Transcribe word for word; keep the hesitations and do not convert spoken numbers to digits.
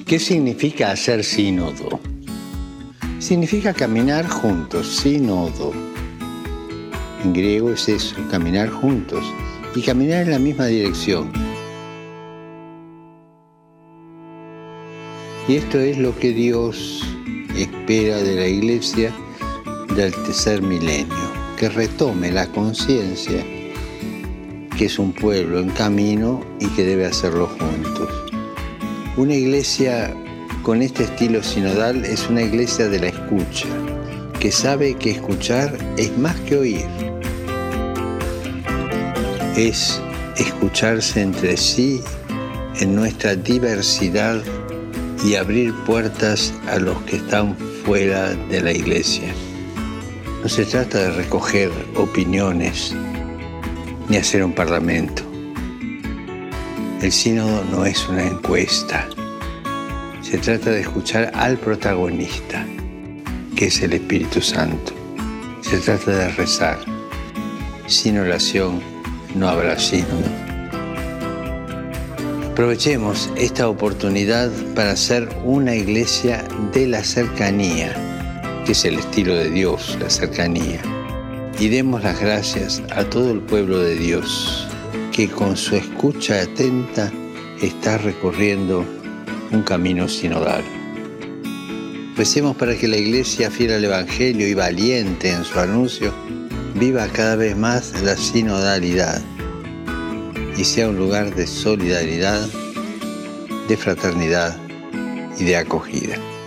¿Qué significa hacer sínodo? Significa caminar juntos, sínodo. En griego es eso, caminar juntos y caminar en la misma dirección. Y esto es lo que Dios espera de la Iglesia del tercer milenio, que retome la conciencia que es un pueblo en camino y que debe hacerlo juntos. Una iglesia con este estilo sinodal es una iglesia de la escucha, que sabe que escuchar es más que oír. Es escucharse entre sí en nuestra diversidad y abrir puertas a los que están fuera de la iglesia. No se trata de recoger opiniones ni hacer un parlamento. El sínodo no es una encuesta. Se trata de escuchar al protagonista, que es el Espíritu Santo. Se trata de rezar. Sin oración no habrá sínodo. Aprovechemos esta oportunidad para ser una iglesia de la cercanía, que es el estilo de Dios, la cercanía. Y demos las gracias a todo el pueblo de Dios, que con su escucha atenta está recorriendo un camino sinodal. Recemos para que la Iglesia, fiel al Evangelio y valiente en su anuncio, viva cada vez más la sinodalidad y sea un lugar de solidaridad, de fraternidad y de acogida.